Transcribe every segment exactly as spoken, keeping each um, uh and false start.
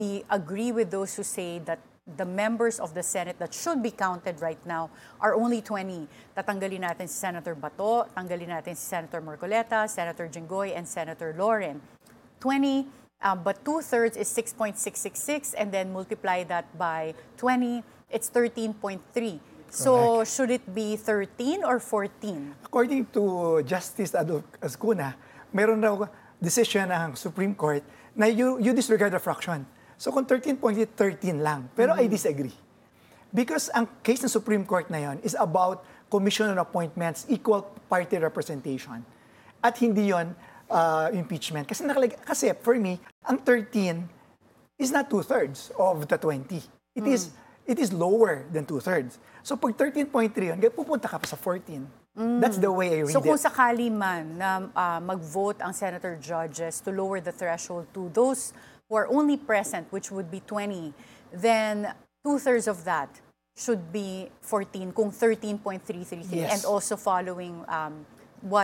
we agree with those who say that the members of the Senate that should be counted right now are only twenty. Tatanggalin natin si Senator Bato, tanggalin natin si Senator Marcoleta, Senator Jinggoy, and Senator Loren. twenty, uh, but two-thirds is six point six six six, and then multiply that by twenty, it's thirteen point three. So, Correct. should it be thirteen or fourteen? According to Justice Adolf Ascuna, meron raw decision ng Supreme Court na you, you disregard the fraction. So kung thirteen point eight, thirteen lang. Pero I disagree. Because ang case ng Supreme Court na yon is about commission on appointments, equal party representation. At hindi yon uh, impeachment. Kasi, nakalag- kasi for me, ang thirteen is not two-thirds of the twenty. It is it is lower than two-thirds. So pag thirteen point three yun, pupunta ka pa sa fourteen. That's the way I read So kung it. sakali man na uh, mag-vote ang senator judges to lower the threshold to those who are only present, which would be twenty, then two-thirds of that should be fourteen, kung thirteen point three three three, Yes. and also following um, what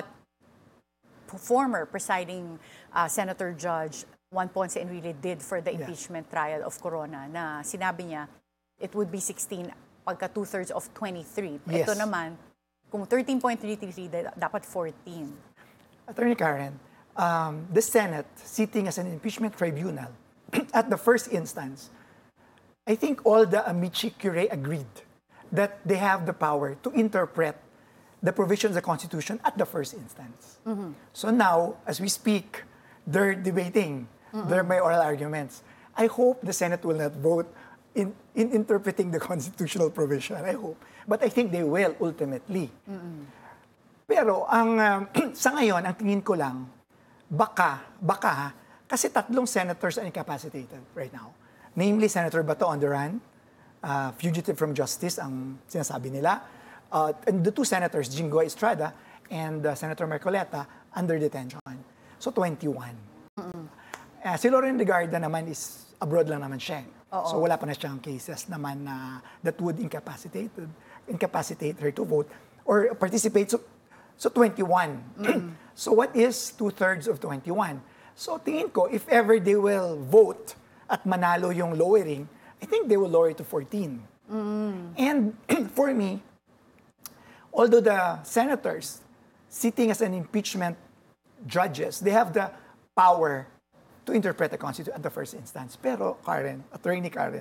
former presiding uh, Senator Judge Juan Ponce Enrile did for the Yeah. impeachment trial of Corona, na sinabi niya it would be sixteen pagka two-thirds of twenty-three. Yes. Ito naman, kung thirteen point three three three, da- dapat fourteen. Attorney Karen, um, the Senate, sitting as an impeachment tribunal, at the first instance, I think all the amici curiae agreed that they have the power to interpret the provisions of the Constitution at the first instance. So now, as we speak, they're debating, they're my oral arguments. I hope the Senate will not vote in, in interpreting the constitutional provision. I hope. But I think they will ultimately. Pero ang um, sa ngayon, ang tingin ko lang, baka, baka, ha, kasi tatlong senators are incapacitated right now. Namely, Senator Bato on the run, uh, fugitive from justice ang sinasabi nila. Uh, and the two senators, Jinggoy Estrada and uh, Senator Marcoleta, under detention. So, twenty-one. Uh, si Loren Legarda naman is abroad lang naman siya. So, wala pa na siyang cases naman na that would incapacitate, incapacitate her to vote or participate. So, so twenty-one. So, what is two-thirds of twenty-one? So, tingin ko, if ever they will vote at manalo yung lowering, I think they will lower it to fourteen. And for me, although the senators sitting as an impeachment judges, they have the power to interpret the Constitution at the first instance. Pero, Karen, Attorney Karen,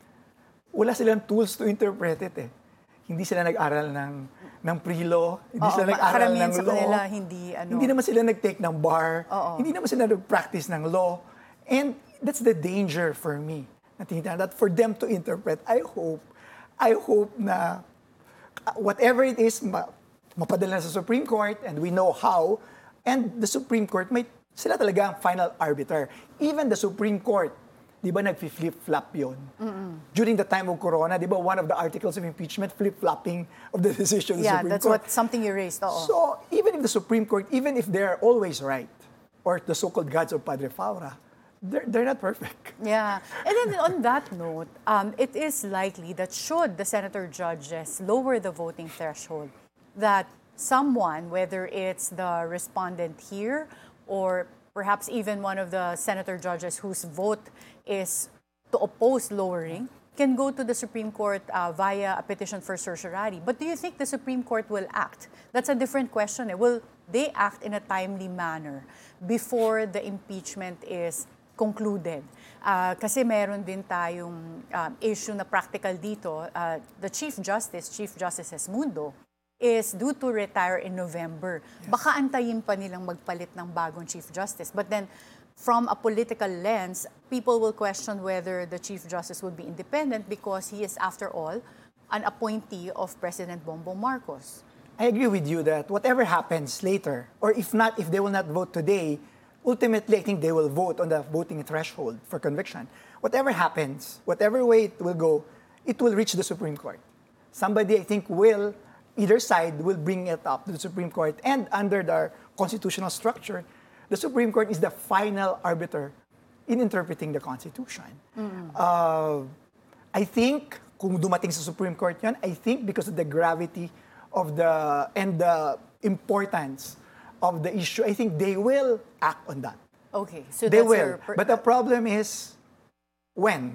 wala silang tools to interpret it eh. Hindi sila nag-aral ng, ng pre-law, hindi Oo, sila ma- nag-aral karamihan ng sa law. kanila, hindi, ano. Hindi naman sila nag-take ng bar, Oo. hindi naman sila nag-practice ng law. And that's the danger for me. Natingin that for them to interpret, I hope, I hope na uh, whatever it is, ma- mapadala na sa Supreme Court, and we know how, and the Supreme Court, may, sila talaga ang final arbiter. Even the Supreme Court, di ba nag-flip-flop yun? During the time of Corona, di ba one of the articles of impeachment, flip-flopping of the decision of the Yeah, Supreme that's Court. what something you raised. Oo. So, even if the Supreme Court, even if they're always right, or the so-called gods of Padre Faura, they're, they're not perfect. Yeah. And then on that note, um, it is likely that should the senator judges lower the voting threshold, that someone, whether it's the respondent here or perhaps even one of the senator judges whose vote is to oppose lowering, can go to the Supreme Court uh, via a petition for certiorari. But do you think the Supreme Court will act? That's a different question. Eh. Will they act in a timely manner before the impeachment is concluded? Uh, kasi meron din tayong um, issue na practical dito. Uh, the Chief Justice, Chief Justice Esmundo, is due to retire in November. Baka antayin pa nilang magpalit ng bagong Chief Justice. But then, from a political lens, people will question whether the Chief Justice would be independent because he is, after all, an appointee of President Bongbong Marcos. I agree with you that whatever happens later, or if not, if they will not vote today, ultimately, I think they will vote on the voting threshold for conviction. Whatever happens, whatever way it will go, it will reach the Supreme Court. Somebody, I think, will, either side will bring it up to the Supreme Court. And under the constitutional structure, the Supreme Court is the final arbiter in interpreting the Constitution. Uh, I think, kung dumating sa Supreme Court yan, I think because of the gravity of the, and the importance of the issue, I think they will act on that. Okay, so They that's will. your... per- But the problem is, when